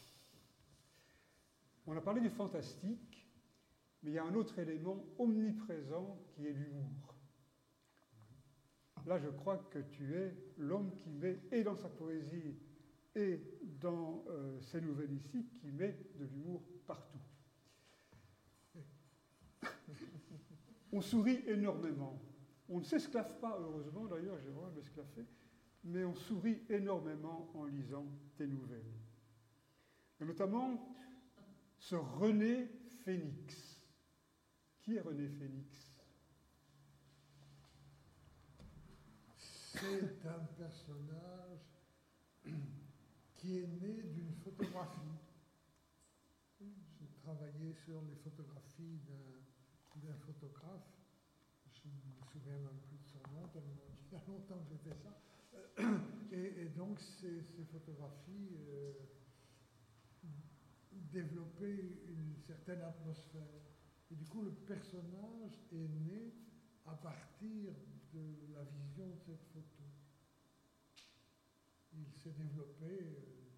On a parlé du fantastique, mais il y a un autre élément omniprésent qui est l'humour. là je crois que tu es l'homme qui met, et dans sa poésie, et dans ces nouvelles ici, qui met de l'humour partout. On sourit énormément. On ne s'esclave pas, heureusement d'ailleurs, j'ai vraiment m'esclaffer, mais on sourit énormément en lisant tes nouvelles. Et notamment ce René Phénix. Qui est René Phénix? C'est un personnage qui est né d'une photographie. J'ai travaillé sur les photographies d'un photographe. Je ne me souviens même plus de son nom, tellement il y a longtemps que j'ai fait ça. Et donc ces photographies développaient une certaine atmosphère. Et du coup, le personnage est né à partir de la vision de cette photo. Il s'est développé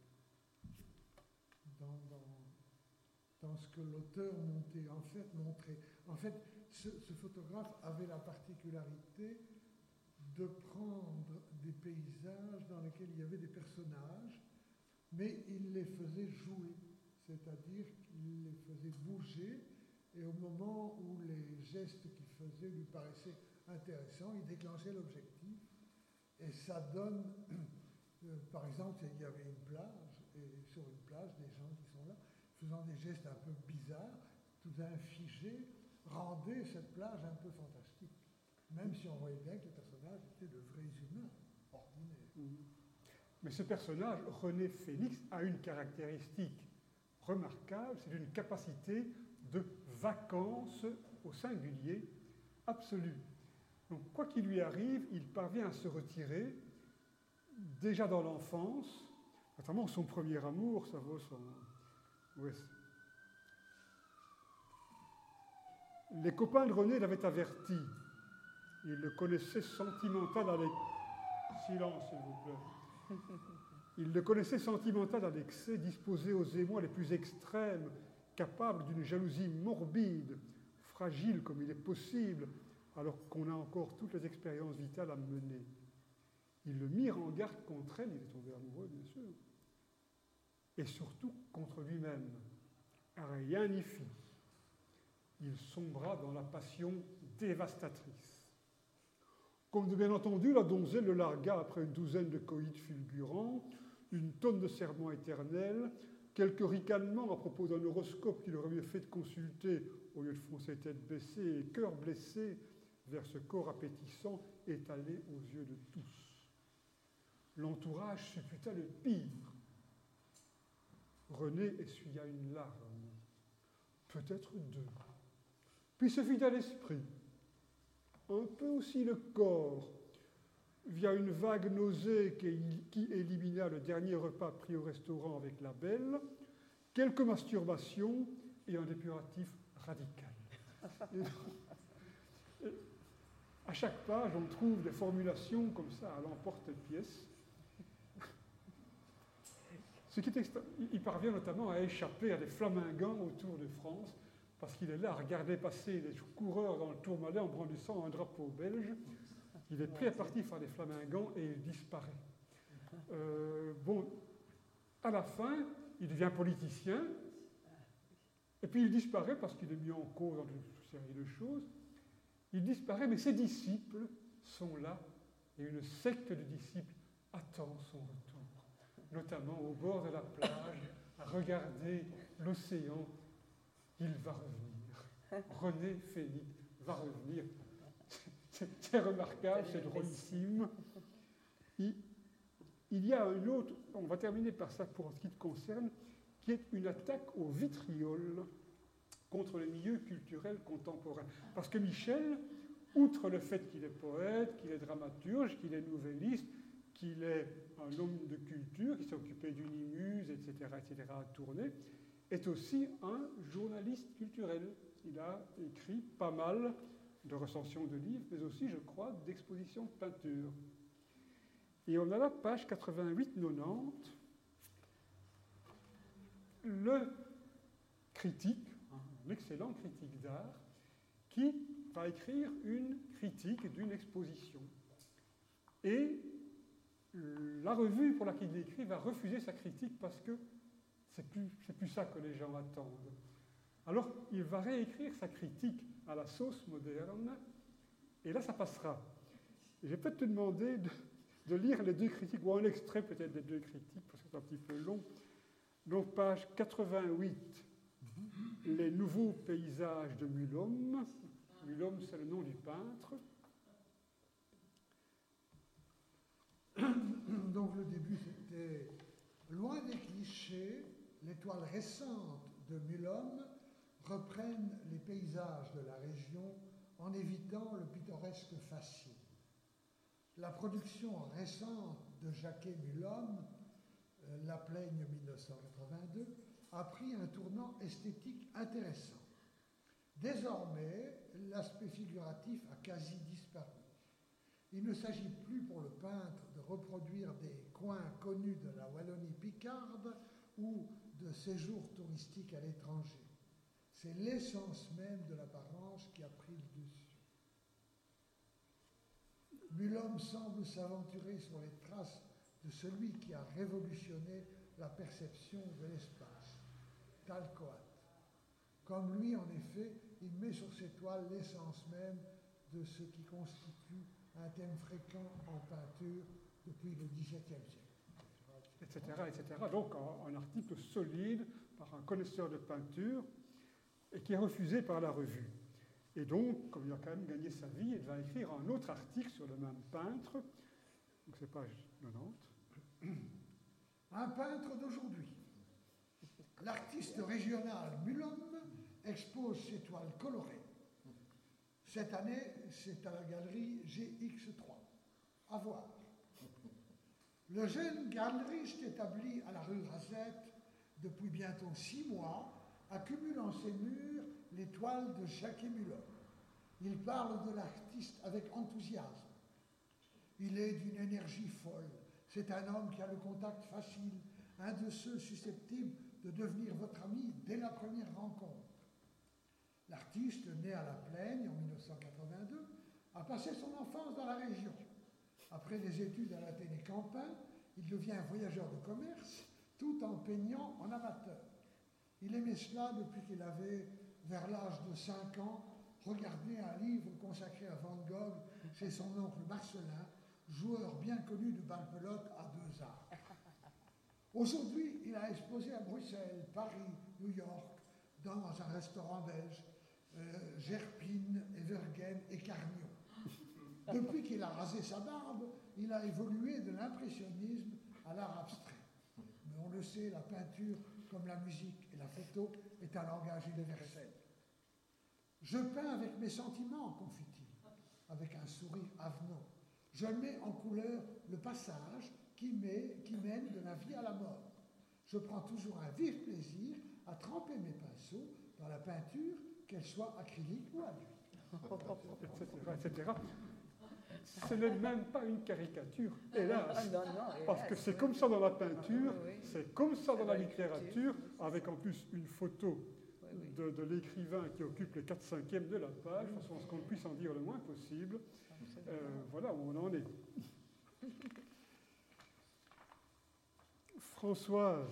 dans ce que l'auteur montrait. En fait, ce photographe avait la particularité de prendre des paysages dans lesquels il y avait des personnages, mais il les faisait jouer, c'est-à-dire qu'il les faisait bouger, et au moment où les gestes qu'il faisait lui paraissaient intéressants, il déclenchait l'objectif, et ça donne, par exemple, il y avait une plage, et sur une plage, des gens qui sont là, faisant des gestes un peu bizarres, tout d'un figé, rendaient cette plage un peu fantastique, même si on voyait bien que les personnages étaient de vrais humains, ordinaires. Mais ce personnage, René Phénix, a une caractéristique remarquable, c'est une capacité de vacances au singulier absolue. Donc, quoi qu'il lui arrive, il parvient à se retirer, déjà dans l'enfance, notamment son premier amour, ça vaut son... Ouais. Les copains de René l'avaient averti. Ils le connaissaient sentimental à l'excès. Silence, s'il vous plaît. Ils le connaissaient sentimental à l'excès, disposé aux émois les plus extrêmes, capable d'une jalousie morbide, fragile comme il est possible, alors qu'on a encore toutes les expériences vitales à mener. Ils le mirent en garde contre elle, il est tombé amoureux, bien sûr, et surtout contre lui-même. Rien n'y fit. Il sombra dans la passion dévastatrice. Comme de bien entendu, la donzelle le largua après une douzaine de coïts fulgurants, une tonne de serments éternels, quelques ricanements à propos d'un horoscope qu'il aurait mieux fait de consulter au lieu de foncer tête baissée et cœur blessé vers ce corps appétissant étalé aux yeux de tous. L'entourage supputa le pire. René essuya une larme, peut-être deux, puis se fit à l'esprit, un peu aussi le corps, via une vague nausée qui élimina le dernier repas pris au restaurant avec la belle, quelques masturbations et un dépuratif radical. À chaque page, on trouve des formulations comme ça à l'emporte-pièce. Il parvient notamment à échapper à des flamingants autour de France, parce qu'il est là à regarder passer les coureurs dans le Tourmalet en brandissant un drapeau belge. Il est pris à partie par des flamingants et il disparaît. À la fin, il devient politicien, et puis il disparaît parce qu'il est mis en cause dans une série de choses. Il disparaît, mais ses disciples sont là, et une secte de disciples attend son retour, notamment au bord de la plage, à regarder l'océan. Il va revenir. René Phénix va revenir. C'est remarquable, c'est drôlissime. Il y a un autre, on va terminer par ça pour ce qui te concerne, qui est une attaque au vitriol contre les milieux culturels contemporains. Parce que Michel, outre le fait qu'il est poète, qu'il est dramaturge, qu'il est nouvelliste, qu'il est un homme de culture, qui s'est occupé d'Unimuse, etc., à tourner, est aussi un journaliste culturel. Il a écrit pas mal de recensions de livres, mais aussi, je crois, d'expositions de peinture. Et on a là, page 88-90, le critique, un excellent critique d'art, qui va écrire une critique d'une exposition. Et la revue pour laquelle il écrit va refuser sa critique parce que c'est plus ça que les gens attendent. Alors, il va réécrire sa critique à la sauce moderne, et là, ça passera. Et je vais peut-être te demander de lire les deux critiques, ou un extrait peut-être des deux critiques, parce que c'est un petit peu long. Donc, page 88, les nouveaux paysages de Mulhomme. Mulhomme, c'est le nom du peintre. Donc le début, c'était loin des clichés, les toiles récentes de Mulhomme reprennent les paysages de la région en évitant le pittoresque facile. La production récente de Jacquet Mulhomme, La Plaigne 1982, a pris un tournant esthétique intéressant. Désormais, l'aspect figuratif a quasi disparu. Il ne s'agit plus pour le peintre de reproduire des coins connus de la Wallonie picarde ou de séjours touristiques à l'étranger. C'est l'essence même de l'apparence qui a pris le dessus. Mulhomme semble s'aventurer sur les traces de celui qui a révolutionné la perception de l'espace, Talcoat. Comme lui, en effet, il met sur ses toiles l'essence même de ce qui constitue un thème fréquent en peinture depuis le XVIIe siècle. Etc., etc. Donc un article solide par un connaisseur de peinture et qui est refusé par la revue. Et donc, comme il a quand même gagné sa vie, il va écrire un autre article sur le même peintre. Donc c'est page 90. Un peintre d'aujourd'hui. L'artiste régional Mulhomme expose ses toiles colorées. Cette année, c'est à la galerie GX3. À voir. Le jeune galeriste établi à la rue Razette depuis bientôt 6 mois accumule en ses murs les toiles de Jacquet Mulhomme. Il parle de l'artiste avec enthousiasme. Il est d'une énergie folle. C'est un homme qui a le contact facile, un de ceux susceptibles de devenir votre ami dès la première rencontre. L'artiste, né à La Plaigne en 1982, a passé son enfance dans la région. Après des études à l'Athénée Campin, il devient voyageur de commerce, tout en peignant en amateur. Il aimait cela depuis qu'il avait, vers l'âge de 5 ans, regardé un livre consacré à Van Gogh chez son oncle Marcelin, joueur bien connu de balle-pelote à 2 arcs. Aujourd'hui, il a exposé à Bruxelles, Paris, New York, dans un restaurant belge, Gerpine, Evergen et Carnion. Depuis qu'il a rasé sa barbe, il a évolué de l'impressionnisme à l'art abstrait. Mais on le sait, la peinture, comme la musique et la photo, est un langage universel. Je peins avec mes sentiments, confie-t-il, avec un sourire avenant. Je mets en couleur le passage qui mène de la vie à la mort. Je prends toujours un vif plaisir à tremper mes pinceaux dans la peinture, qu'elle soit acrylique ou à l'huile. Etc. Ce n'est même pas une caricature, hélas. Non, Parce que c'est comme ça dans la peinture, oui. c'est comme ça dans la littérature, avec en plus une photo de l'écrivain qui occupe les 4/5e de la page, de façon à ce qu'on puisse en dire le moins possible. Voilà où on en est. Françoise.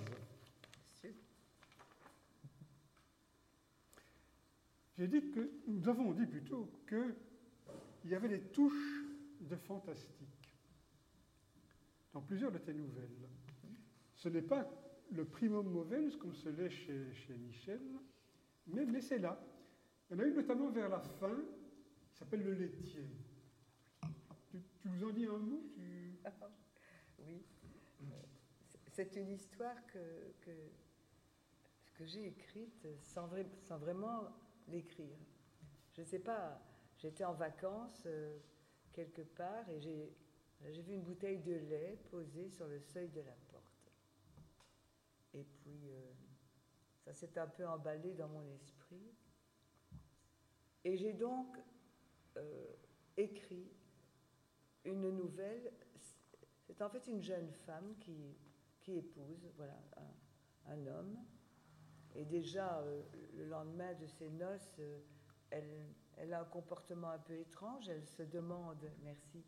Nous avons dit plutôt qu'il y avait des touches de fantastique dans plusieurs de tes nouvelles. Ce n'est pas le primum movens comme ce l'est chez Michel, mais c'est là. Il y en a une notamment vers la fin, qui s'appelle Le laitier. Tu nous en dis un mot Oui. C'est une histoire que j'ai écrite sans vraiment l'écrire. Je ne sais pas, j'étais en vacances quelque part et j'ai vu une bouteille de lait posée sur le seuil de la porte. Et puis, ça s'est un peu emballé dans mon esprit. Et j'ai donc écrit une nouvelle. C'est en fait une jeune femme qui épouse un homme. Et déjà, le lendemain de ses noces, elle a un comportement un peu étrange. Elle se demande,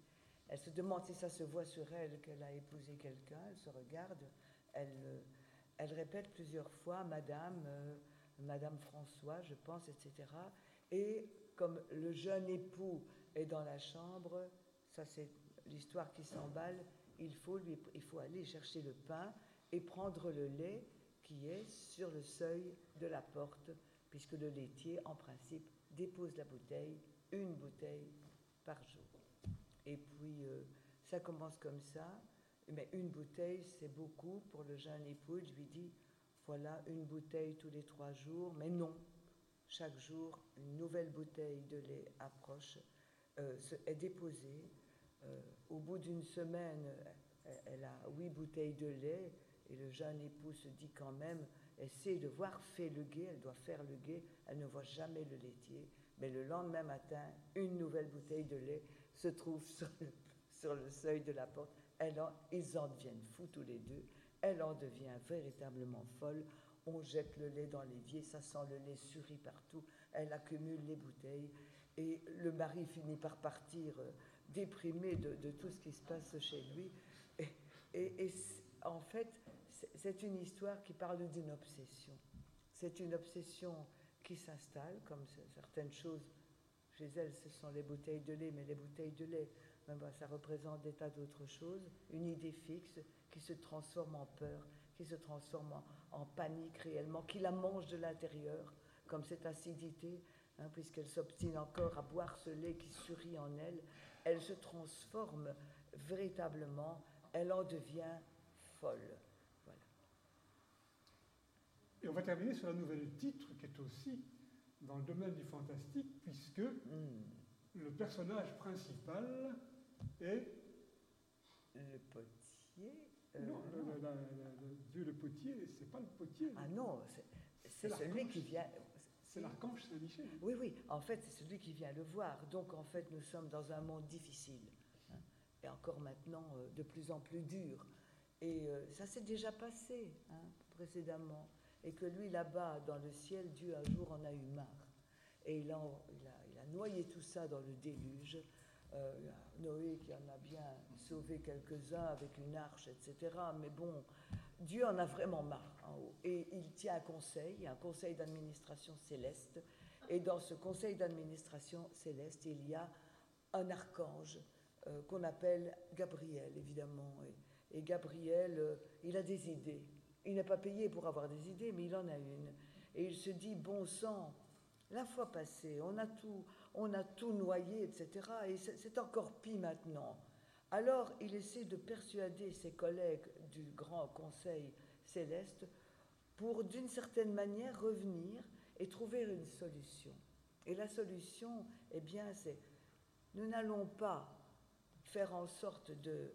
Elle se demande si ça se voit sur elle qu'elle a épousé quelqu'un, elle se regarde, elle répète plusieurs fois Madame, Madame François, je pense, etc. Et comme le jeune époux est dans la chambre, ça c'est l'histoire qui s'emballe, il faut aller chercher le pain et prendre le lait qui est sur le seuil de la porte, puisque le laitier, en principe, dépose la bouteille, une bouteille par jour. Et puis, ça commence comme ça, mais une bouteille, c'est beaucoup pour le jeune époux. Il lui dit, voilà, une bouteille tous les 3 jours, mais non. Chaque jour, une nouvelle bouteille de lait approche, est déposée. Au bout d'une semaine, elle a 8 bouteilles de lait, et le jeune époux se dit quand même, elle sait devoir faire le guet, elle doit faire le guet, elle ne voit jamais le laitier, mais le lendemain matin, une nouvelle bouteille de lait se trouve sur le seuil de la porte. Ils en deviennent fous tous les deux, elle en devient véritablement folle, on jette le lait dans l'évier, ça sent le lait suri partout, elle accumule les bouteilles, et le mari finit par partir déprimé de tout ce qui se passe chez lui. Et en fait, c'est une histoire qui parle d'une obsession. C'est une obsession qui s'installe, comme certaines choses chez elle, ce sont les bouteilles de lait, mais les bouteilles de lait, ça représente des tas d'autres choses, une idée fixe qui se transforme en peur, qui se transforme en panique réellement, qui la mange de l'intérieur, comme cette acidité, puisqu'elle s'obstine encore à boire ce lait qui surit en elle, elle se transforme véritablement, elle en devient folle. Voilà. Et on va terminer sur la nouvelle titre, qui est aussi dans le domaine du fantastique, puisque le personnage principal est... Le potier. Non, Dieu le potier, c'est pas le potier. Ah non, c'est celui qui vient... C'est l'archange Saint-Michel. Oui, oui, en fait, c'est celui qui vient le voir. Donc, en fait, nous sommes dans un monde difficile. Et encore maintenant, de plus en plus dur. Et ça s'est déjà passé, précédemment. Et que lui, là-bas, dans le ciel, Dieu, un jour, en a eu marre. Et il a noyé tout ça dans le déluge. Noé qui en a bien sauvé quelques-uns avec une arche, etc. Mais bon, Dieu en a vraiment marre en haut. Et il tient un conseil d'administration céleste. Et dans ce conseil d'administration céleste, il y a un archange qu'on appelle Gabriel, évidemment. Et Gabriel, il a des idées. Il n'est pas payé pour avoir des idées, mais il en a une. Et il se dit, bon sang, la fois passée, on a tout noyé, etc. Et c'est encore pis maintenant. Alors, il essaie de persuader ses collègues du grand conseil céleste pour, d'une certaine manière, revenir et trouver une solution. Et la solution, eh bien, c'est, nous n'allons pas faire en sorte de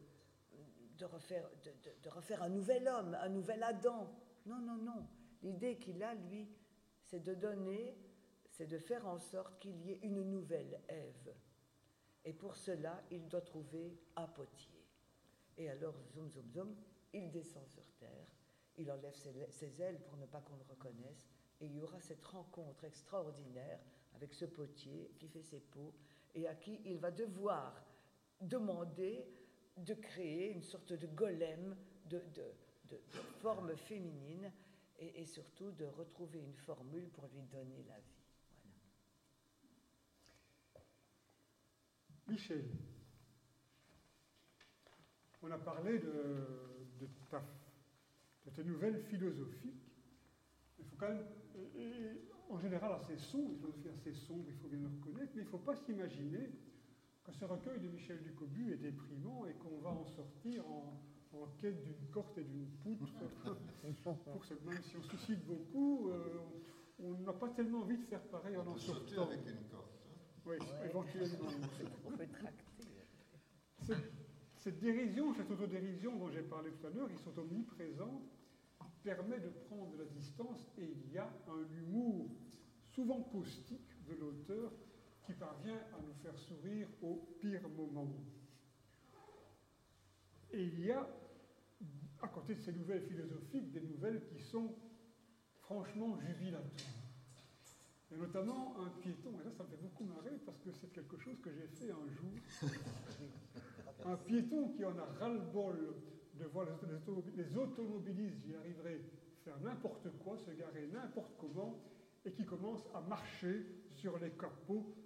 refaire un nouvel homme, un nouvel Adam. Non, non, non. L'idée qu'il a, lui, c'est de faire en sorte qu'il y ait une nouvelle Ève. Et pour cela, il doit trouver un potier. Et alors, zoom, zoom, zoom, il descend sur terre, il enlève ses ailes pour ne pas qu'on le reconnaisse, et il y aura cette rencontre extraordinaire avec ce potier qui fait ses pots, et à qui il va devoir demander de créer une sorte de golem de forme féminine, et surtout de retrouver une formule pour lui donner la vie. Michel, on a parlé de tes nouvelles philosophiques. Il faut quand même, en général, assez sombre, une philosophie assez sombre, il faut bien le reconnaître, mais il ne faut pas s'imaginer que ce recueil de Michel Ducobu est déprimant et qu'on va en sortir en quête d'une corde et d'une poutre. Même si on se suscite beaucoup, on n'a pas tellement envie de faire pareil en sortant. Sauter avec une corde. Oui, ouais. Éventuellement. On peut tracter. Cette dérision, cette autodérision dont j'ai parlé tout à l'heure, ils sont omniprésents, permet de prendre la distance, et il y a un humour souvent caustique de l'auteur qui parvient à nous faire sourire au pire moment. Et il y a, à côté de ces nouvelles philosophiques, des nouvelles qui sont franchement jubilatoires. Et notamment un piéton, et là ça me fait beaucoup marrer parce que c'est quelque chose que j'ai fait un jour. Un piéton qui en a ras-le-bol de voir les automobilistes, j'y arriverai, faire n'importe quoi, se garer n'importe comment, et qui commence à marcher sur les capots